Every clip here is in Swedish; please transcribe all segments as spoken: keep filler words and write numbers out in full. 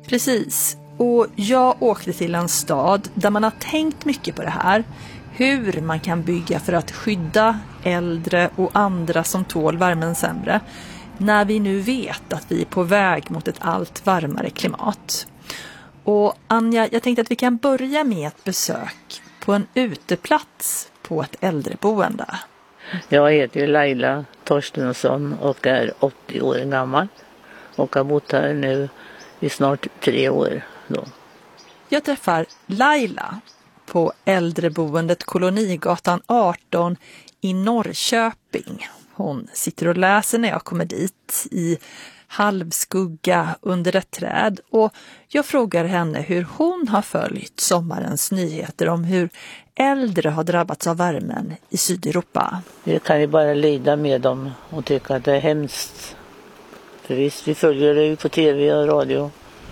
Precis. Och jag åkte till en stad där man har tänkt mycket på det här. Hur man kan bygga för att skydda äldre och andra som tål värmen sämre. När vi nu vet att vi är på väg mot ett allt varmare klimat. Och Anja, jag tänkte att vi kan börja med ett besök på en uteplats på ett äldreboende. Jag heter Laila Torstensson och är åttio år gammal och har bott här nu i snart tre år. Då. Jag träffar Laila på äldreboendet Kolonigatan arton i Norrköping. Hon sitter och läser när jag kommer dit i halvskugga under ett träd och jag frågar henne hur hon har följt sommarens nyheter om hur äldre har drabbats av värmen i Sydeuropa. Vi kan ju bara lida med dem och tycka att det är hemskt. För visst, vi följer det ju på tv och radio.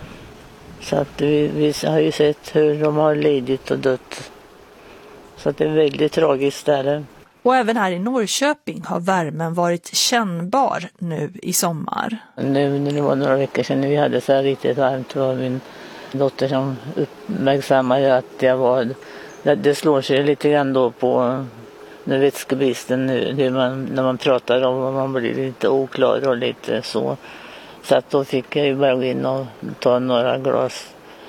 Så att vi, vi har ju sett hur de har lidit och dött. Så att det är väldigt tragiskt där. Och även här i Norrköping har värmen varit kännbar nu i sommar. Nu när det var några veckor sedan vi hade så här riktigt varmt var min dotter som uppmärksammade att jag var, det slår sig lite grann då på när vätskebristen nu, hur man, när man pratar om och man blir lite oklar och lite så. Så att då fick jag ju bara gå in och ta några glas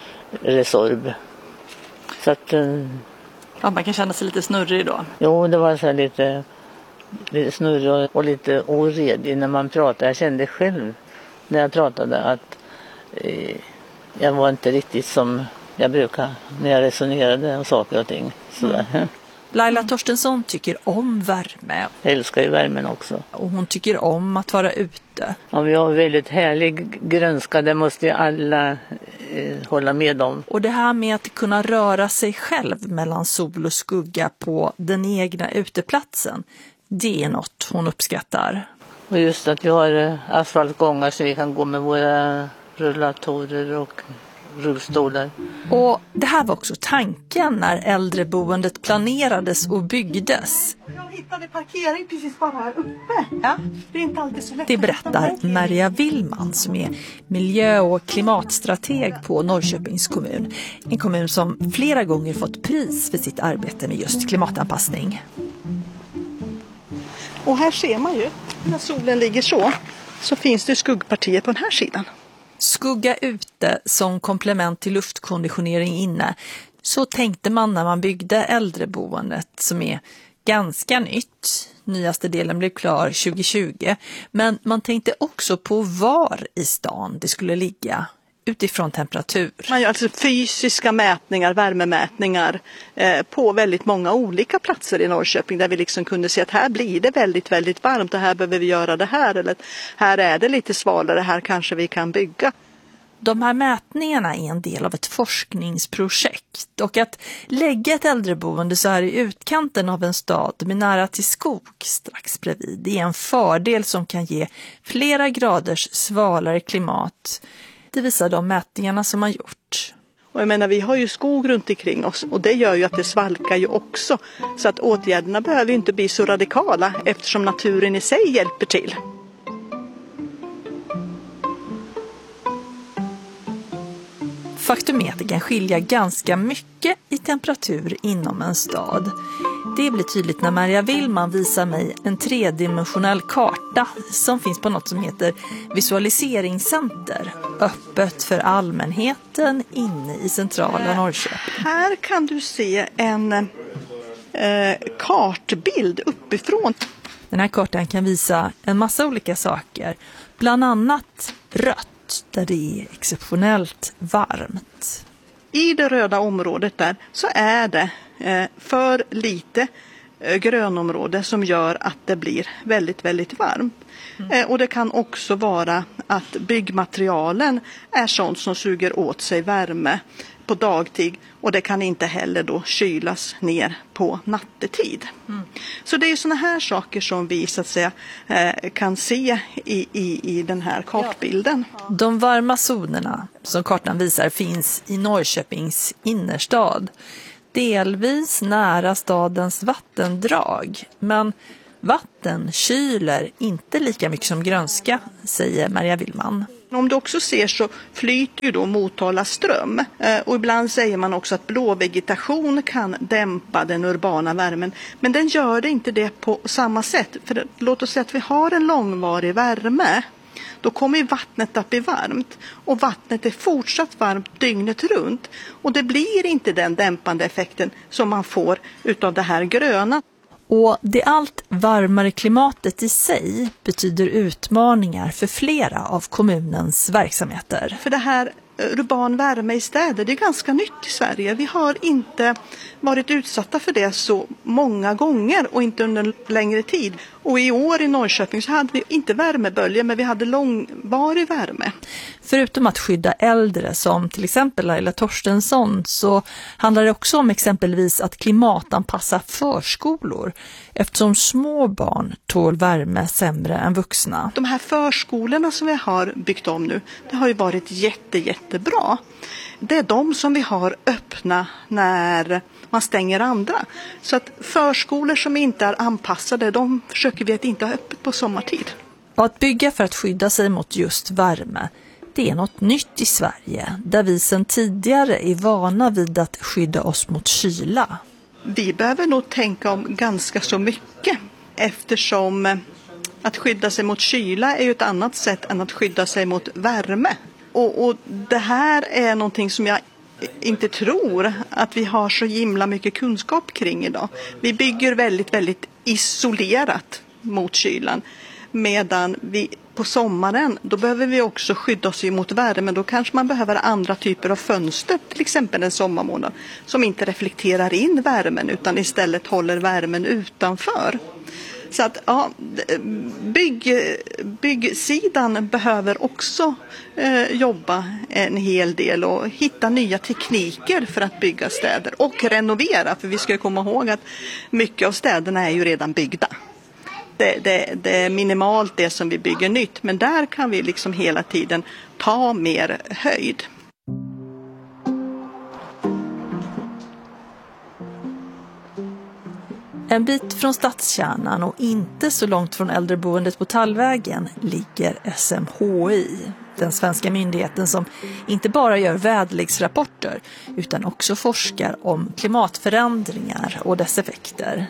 Resorb. Så att... Ja, man kan känna sig lite snurrig då. Jo, det var så här lite, lite snurrig och lite oredig när man pratade. Jag kände själv när jag pratade att eh, jag var inte riktigt som jag brukar när jag resonerade om saker och ting. Sådär. Mm. Laila Torstensson tycker om värme. Jag älskar ju värmen också. Och hon tycker om att vara ute. Ja, vi har väldigt härlig grönska, det måste ju alla eh, hålla med om. Och det här med att kunna röra sig själv mellan sol och skugga på den egna uteplatsen, det är något hon uppskattar. Och just att vi har asfaltgångar så vi kan gå med våra rullatorer och rullstolar. Och det här var också tanken när äldreboendet planerades och byggdes. Jag hittade parkering precis bara här uppe. Ja, det är inte alltid så lätt. Det berättar Maria Willman som är miljö- och klimatstrateg på Norrköpings kommun. En kommun som flera gånger fått pris för sitt arbete med just klimatanpassning. Och här ser man ju, när solen ligger så, så finns det skuggpartier på den här sidan. Skugga ute som komplement till luftkonditionering inne. Så tänkte man när man byggde äldreboendet som är ganska nytt. Nyaste delen blev klar tjugo tjugo. Men man tänkte också på var i stan det skulle ligga utifrån temperatur. Man gör alltså fysiska mätningar, värmemätningar eh, på väldigt många olika platser i Norrköping där vi liksom kunde se att här blir det väldigt, väldigt varmt och här behöver vi göra det här. Eller här är det lite svalare, här kanske vi kan bygga. De här mätningarna är en del av ett forskningsprojekt och att lägga ett äldreboende så här i utkanten av en stad med nära till skog strax bredvid, det är en fördel som kan ge flera graders svalare klimat. Det visar de mätningarna som har gjorts. Och jag menar, vi har ju skog runt omkring oss och det gör ju att det svalkar ju också. Så att åtgärderna behöver ju inte bli så radikala eftersom naturen i sig hjälper till. Faktum är att det kan skilja ganska mycket i temperatur inom en stad. Det blir tydligt när Maria Willman visar mig en tredimensionell karta som finns på något som heter Visualiseringscenter, öppet för allmänheten inne i centrala Norrköping. Här kan du se en eh, kartbild uppifrån. Den här kartan kan visa en massa olika saker, bland annat rött där det är exceptionellt varmt. I det röda området där så är det eh, för lite eh, grönområde som gör att det blir väldigt, väldigt varmt. Mm. Eh, och det kan också vara att byggmaterialen är sånt som suger åt sig värme på dagtid och det kan inte heller då kylas ner på nattetid. Mm. Så det är såna här saker som vi så att säga eh, kan se i, i, i den här kartbilden. De varma zonerna som kartan visar finns i Norrköpings innerstad. Delvis nära stadens vattendrag, men vatten kyler inte lika mycket som grönska, säger Maria Willman. Om du också ser så flyter ju då Motala ström. Eh, och ibland säger man också att blåvegetation kan dämpa den urbana värmen. Men den gör det inte det på samma sätt. För låt oss säga att vi har en långvarig värme. Då kommer ju vattnet att bli varmt. Och vattnet är fortsatt varmt dygnet runt. Och det blir inte den dämpande effekten som man får utav det här gröna. Och det allt varmare klimatet i sig betyder utmaningar för flera av kommunens verksamheter. För det här urban värme i städer, det är ganska nytt i Sverige. Vi har inte varit utsatta för det så många gånger och inte under en längre tid. Och i år i Norrköping så hade vi inte värmeböljer, men vi hade långvarig värme. Förutom att skydda äldre som till exempel Laila Torstensson, så handlar det också om exempelvis att klimatanpassa förskolor, eftersom små barn tål värme sämre än vuxna. De här förskolorna som vi har byggt om nu, det har ju varit jätte, jättebra. Det är de som vi har öppna när man stänger andra. Så att förskolor som inte är anpassade, de försöker vi att inte ha öppet på sommartid. Och att bygga för att skydda sig mot just värme, det är något nytt i Sverige, där vi sedan tidigare är vana vid att skydda oss mot kyla. Vi behöver nog tänka om ganska så mycket, eftersom att skydda sig mot kyla är ju ett annat sätt än att skydda sig mot värme. Och, och det här är någonting som jag inte tror att vi har så himla mycket kunskap kring idag. Vi bygger väldigt, väldigt isolerat mot kylan. Medan vi på sommaren, då behöver vi också skydda oss mot värme. Då kanske man behöver andra typer av fönster, till exempel en sommarmånad, som inte reflekterar in värmen utan istället håller värmen utanför. Så att ja, bygg, byggsidan behöver också eh, jobba en hel del och hitta nya tekniker för att bygga städer och renovera. För vi ska komma ihåg att mycket av städerna är ju redan byggda. Det, det, det är minimalt det som vi bygger nytt, men där kan vi liksom hela tiden ta mer höjd. En bit från stadskärnan och inte så långt från äldreboendet på Tallvägen ligger S M H I, den svenska myndigheten som inte bara gör väderleksrapporter utan också forskar om klimatförändringar och dess effekter.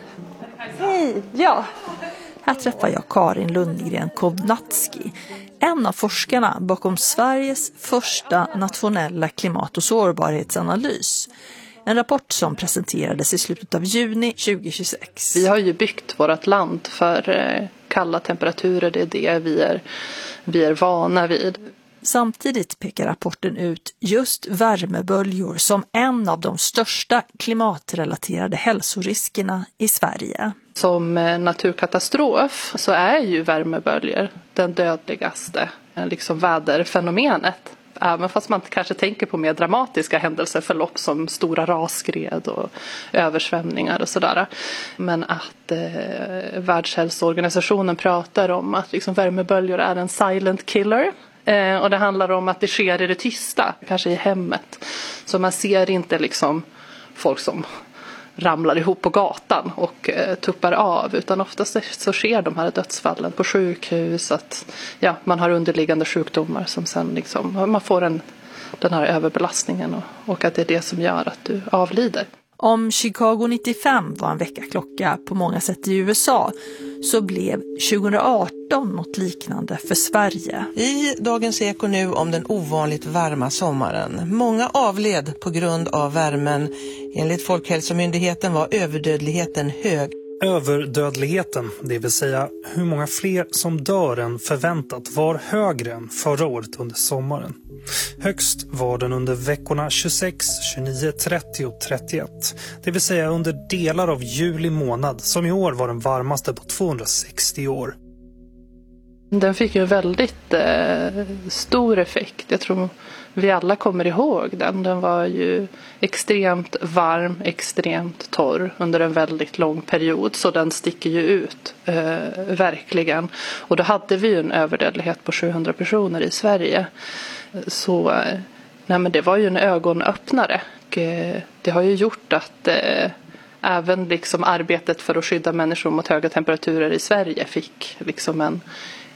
Hej, ja. Här träffar jag Karin Lundgren Kovnatski, en av forskarna bakom Sveriges första nationella klimat- och sårbarhetsanalys. En rapport som presenterades i slutet av juni tjugohundratjugosex. Vi har ju byggt vårt land för kalla temperaturer, det är det vi är, vi är vana vid. Samtidigt pekar rapporten ut just värmeböljor som en av de största klimatrelaterade hälsoriskerna i Sverige. Som naturkatastrof så är ju värmeböljor den dödligaste liksom väderfenomenet. Även fast man kanske tänker på mer dramatiska händelseförlopp som stora rasskred och översvämningar och sådär. Men att eh, Världshälsoorganisationen pratar om att liksom värmeböljor är en silent killer. Eh, och det handlar om att det sker i det tysta, kanske i hemmet. Så man ser inte liksom folk som ramlar ihop på gatan och eh, tuppar av, utan oftast så sker de här dödsfallen på sjukhus, att ja, man har underliggande sjukdomar som sen liksom, man får en, den här överbelastningen och, och att det är det som gör att du avlider. Om Chicago nittiofem var en väckarklocka på många sätt i U S A, så blev tjugohundraarton något liknande för Sverige. I Dagens Eko nu om den ovanligt varma sommaren. Många avled på grund av värmen. Enligt Folkhälsomyndigheten var överdödligheten hög. Överdödligheten, det vill säga hur många fler som dör än förväntat, var högre än förra året under sommaren. Högst var den under veckorna tjugosex, tjugonio, trettio och trettioett. Det vill säga under delar av juli månad, som i år var den varmaste på tvåhundrasextio år. Den fick ju en väldigt eh, stor effekt. Jag tror vi alla kommer ihåg den. Den var ju extremt varm, extremt torr under en väldigt lång period. Så den sticker ju ut, eh, verkligen. Och då hade vi ju en överdödlighet på sjuhundra personer i Sverige. Så eh, nej, men det var ju en ögonöppnare. Och, eh, det har ju gjort att eh, även liksom arbetet för att skydda människor mot höga temperaturer i Sverige fick liksom en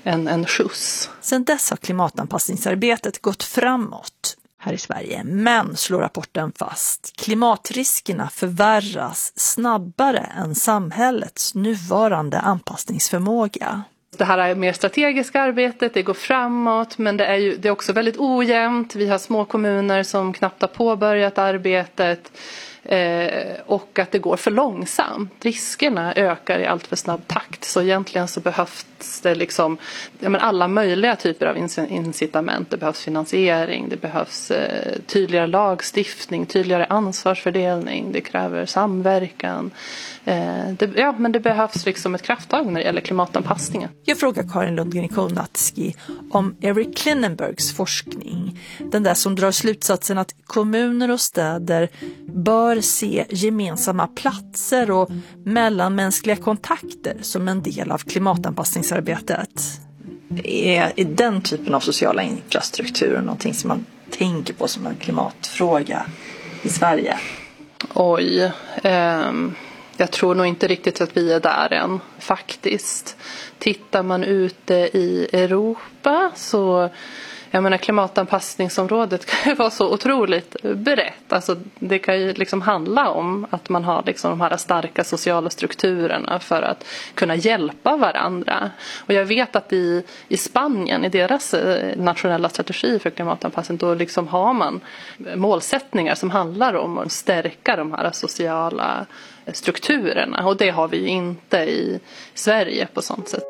en, en skjuts. Sedan dess har klimatanpassningsarbetet gått framåt här i Sverige, men slår rapporten fast, klimatriskerna förvärras snabbare än samhällets nuvarande anpassningsförmåga. Det här är mer strategiska arbetet, det går framåt, men det är, ju, det är också väldigt ojämnt. Vi har små kommuner som knappt har påbörjat arbetet eh, och att det går för långsamt. Riskerna ökar i allt för snabb takt, så egentligen så behövs det liksom, ja, men alla möjliga typer av incitament. Det behövs finansiering, det behövs eh, tydligare lagstiftning, tydligare ansvarsfördelning, det kräver samverkan. Eh, det, ja, men det behövs liksom ett krafttag när det gäller klimatanpassningen. Jag frågar Karin Lundgren-Kownatski om Eric Klinenbergs forskning. Den där som drar slutsatsen att kommuner och städer bör se gemensamma platser och mellanmänskliga kontakter som en del av klimatanpassningsarbetet. Är, är den typen av sociala infrastruktur någonting som man tänker på som en klimatfråga i Sverige? Oj, ehm... jag tror nog inte riktigt att vi är där än, faktiskt. Tittar man ute i Europa så, jag menar, klimatanpassningsområdet kan ju vara så otroligt brett. Alltså, det kan ju liksom handla om att man har liksom de här starka sociala strukturerna för att kunna hjälpa varandra. Och jag vet att i, i Spanien, i deras nationella strategi för klimatanpassning, då liksom har man målsättningar som handlar om att stärka de här sociala strukturerna, och det har vi ju inte i Sverige på sånt sätt.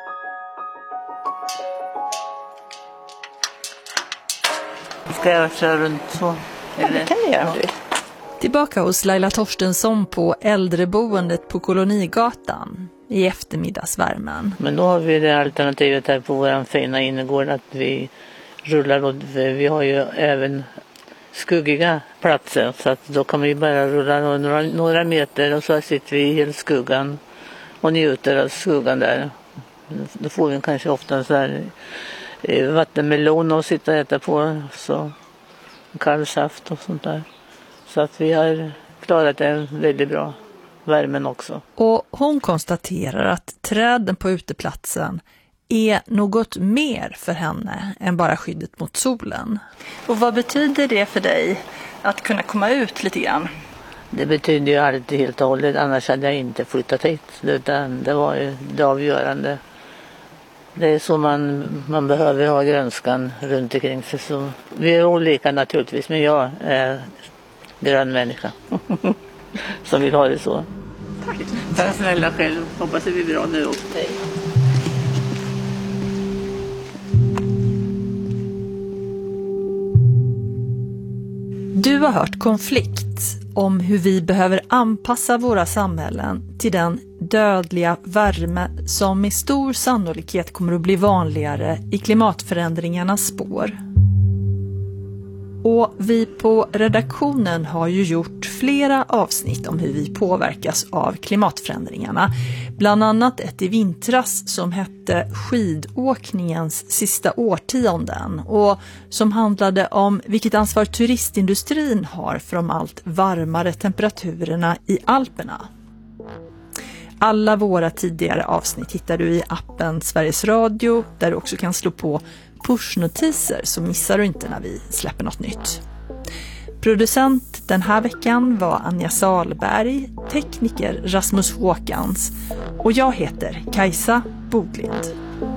Ska jag köra runt så? Eller? Ja, det kan du göra. Ja. Tillbaka hos Laila Torstensson på äldreboendet på Kolonigatan i eftermiddagsvärmen. Men då har vi det alternativet här på vår fina innergård att vi rullar, och vi har ju även skuggiga platser, så att då kan vi bara rulla några, några meter och så sitter vi i hela skuggan och njuter av skuggan där. Då får vi kanske ofta så här vattenmelon och sitta och äta på, så kallsaft och sånt där. Så att vi har klarat det väldigt bra, värmen också. Och hon konstaterar att träden på uteplatsen är något mer för henne än bara skyddet mot solen. Och vad betyder det för dig att kunna komma ut lite grann? Det betyder ju allt helt och hållet, annars hade jag inte flyttat hit. Utan det var ju det avgörande. Det är så man, man behöver ha grönskan runt omkring sig. Så vi är olika naturligtvis, men jag är grön människa som vill ha det så. Tack. Tack snälla själv, hoppas det blir bra nu också. Du har hört Konflikt om hur vi behöver anpassa våra samhällen till den dödliga värme som med stor sannolikhet kommer att bli vanligare i klimatförändringarnas spår. Och vi på redaktionen har ju gjort flera avsnitt om hur vi påverkas av klimatförändringarna. Bland annat ett i vintras som hette Skidåkningens sista årtionden och som handlade om vilket ansvar turistindustrin har för de allt varmare temperaturerna i Alperna. Alla våra tidigare avsnitt hittar du i appen Sveriges Radio, där du också kan slå på pushnotiser, så missar du inte när vi släpper något nytt. Producent den här veckan var Anja Salberg, tekniker Rasmus Håkans och jag heter Kajsa Bodlind.